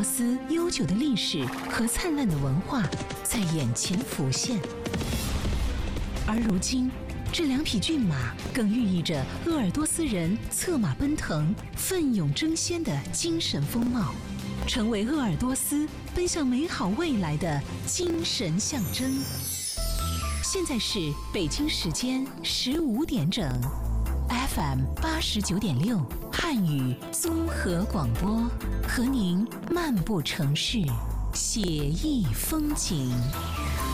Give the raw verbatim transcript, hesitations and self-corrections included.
斯悠久的历史和灿烂的文化在眼前浮现。而如今，这两匹骏马更寓意着鄂尔多斯人策马奔腾、奋勇争先的精神风貌，成为鄂尔多斯奔向美好未来的精神象征。现在是北京时间十五点整 ，F M 八十九点六汉语综合广播，和您漫步城市，写意风景。